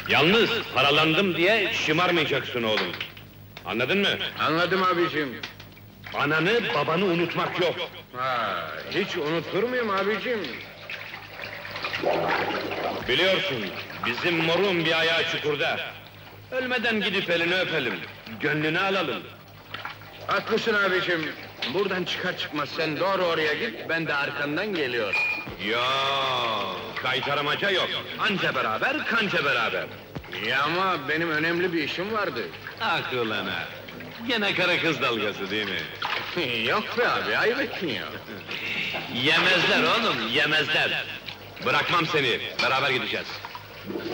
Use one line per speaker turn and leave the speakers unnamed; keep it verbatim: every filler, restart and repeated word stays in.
Yalnız paralandım diye şımarmayacaksın oğlum. Anladın mı?
Anladım abicim.
Ananı, babanı unutmak yok.
Ha, hiç unutur muyum abicim?
Biliyorsun, bizim morun bir ayağı çukurda. Ölmeden gidip elini öpelim, gönlünü alalım.
Haklısın abicim. Buradan çıkar çıkmaz sen doğru oraya git, ben de arkandan geliyorum.
Yok, kaytaramaca yok. Anca beraber, kanca beraber.
Ya ama benim önemli bir işim vardı.
Aklına. Gene kara kız dalgası değil mi?
Yok be abi, ayıp ettin ya.
Yemezler oğlum, yemezler. Bırakmam seni, beraber gideceğiz.